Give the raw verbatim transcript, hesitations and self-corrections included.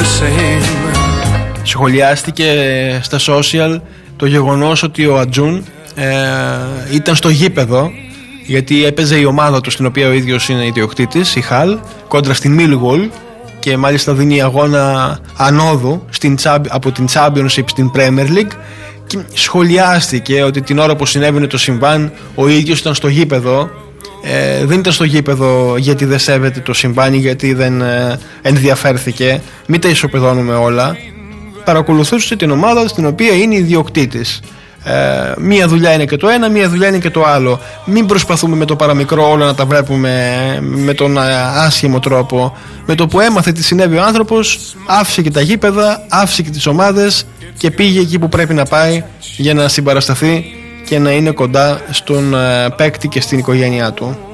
Σχολιάστηκε στα social το γεγονός ότι ο Ατζούν ε, ήταν στο γήπεδο, γιατί έπαιζε η ομάδα του στην οποία ο ίδιος είναι ιδιοκτήτης, η Χαλ, κόντρα στην Millwall, και μάλιστα δίνει αγώνα ανόδου στην, από την Championship στην Premier League, και σχολιάστηκε ότι την ώρα που συνέβαινε το συμβάν ο ίδιος ήταν στο γήπεδο. Ε, δεν ήταν στο γήπεδο γιατί δεν σέβεται το συμβάν ή γιατί δεν ε, ενδιαφέρθηκε. Μην τα ισοπεδώνουμε όλα. Παρακολουθούσε την ομάδα στην οποία είναι ιδιοκτήτης. Ε, μία δουλειά είναι και το ένα, μία δουλειά είναι και το άλλο. Μην προσπαθούμε με το παραμικρό όλα να τα βλέπουμε με τον άσχημο τρόπο. Με το που έμαθε τι συνέβη ο άνθρωπος, άφησε και τα γήπεδα, άφησε και τις ομάδες και πήγε εκεί που πρέπει να πάει για να συμπαρασταθεί και να είναι κοντά στον παίκτη και στην οικογένειά του.